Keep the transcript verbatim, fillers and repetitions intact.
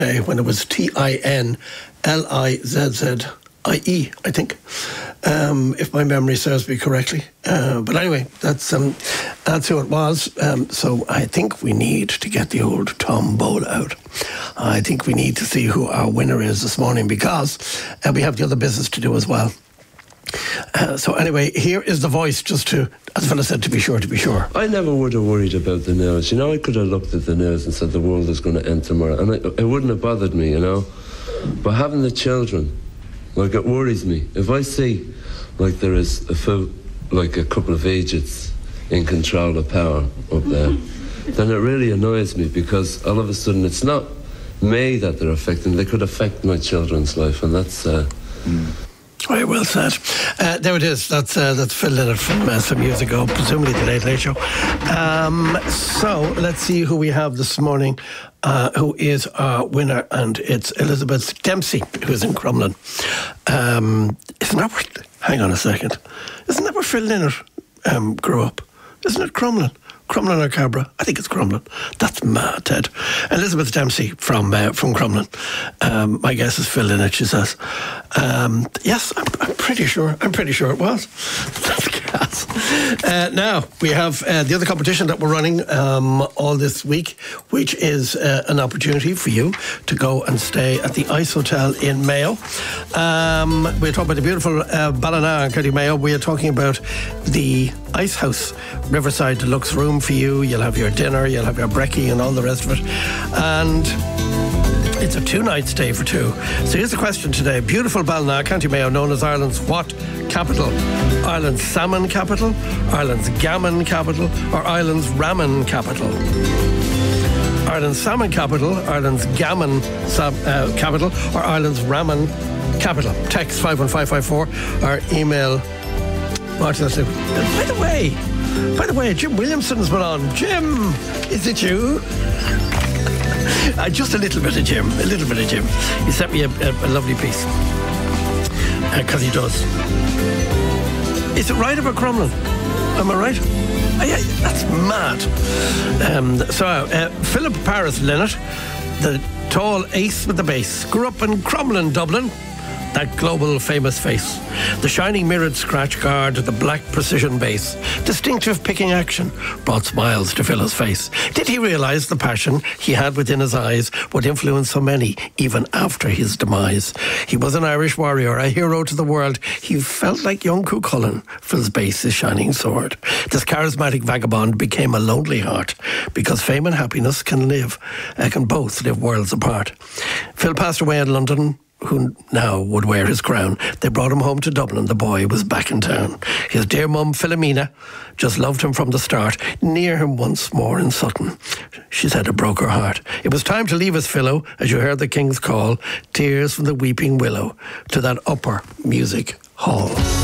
when it was T I N L I Z Z I E, I think, um, if my memory serves me correctly. Uh, but anyway, that's um, that's who it was. Um, so I think we need to get the old tombola out. I think we need to see who our winner is this morning, because uh, we have the other business to do as well. Uh, so anyway, here is the voice, just to, as Philip said, to be sure, to be sure. I never would have worried about the news. You know, I could have looked at the news and said the world is going to end tomorrow, and it, it wouldn't have bothered me, you know. But having the children, like, it worries me. If I see, like, there is a few, like a couple of agents in control of power up there, then it really annoys me, because all of a sudden it's not me that they're affecting. They could affect my children's life, and that's... Uh, mm. Very well said. Uh, there it is. That's uh, that's Phil Lynott from uh, some years ago, presumably the Late Late Show. Um, so let's see who we have this morning, uh, who is our winner, and it's Elizabeth Dempsey, who's in Crumlin. Um, isn't that where, hang on a second. Isn't that where Phil Lynott um, grew up? Isn't it Crumlin? Crumlin or Cabra? I think it's Crumlin. That's mad, Ted. Elizabeth Dempsey from uh, from Crumlin. Um, my guess is Phil Lynott, she says. Um, yes, I'm, I'm pretty sure. I'm pretty sure it was. That's gas. Uh, now, we have uh, the other competition that we're running um, all this week, which is uh, an opportunity for you to go and stay at the Ice Hotel in Mayo. Um, we're talking about the beautiful uh, Ballina in County Mayo. We are talking about the Ice House Riverside Deluxe room for you. You'll have your dinner, you'll have your brekkie and all the rest of it. And it's a two-night stay for two. So here's the question today. Beautiful Ballina, County Mayo, known as Ireland's what capital? Ireland's salmon capital, Ireland's gammon capital, or Ireland's ramen capital? Ireland's salmon capital, Ireland's gammon sab- uh, capital, or Ireland's ramen capital? Text five one five five four or email Martin. By the way, by the way, Jim Williamson's been on. Jim, is it you? Uh, just a little bit of Jim, a little bit of Jim. He sent me a, a, a lovely piece, because uh, he does. Is it right about Crumlin? Am I right? Oh, yeah, that's mad. Um, so, uh, Philip Paris Lynott, the tall ace with the bass, grew up in Crumlin, Dublin. That global famous face, the shiny mirrored scratch guard, the black precision bass, distinctive picking action, brought smiles to Phil's face. Did he realise the passion he had within his eyes would influence so many, even after his demise? He was an Irish warrior, a hero to the world. He felt like young Cuchulainn, Phil's bass, his shining sword. This charismatic vagabond became a lonely heart, because fame and happiness can live, uh, can both live worlds apart. Phil passed away in London. Who now would wear his crown? They brought him home to Dublin. The boy was back in town. His dear mum, Philomena, just loved him from the start. Near him once more in Sutton. She said it broke her heart. It was time to leave us, Philo, as you heard the king's call. Tears from the weeping willow to that upper music hall.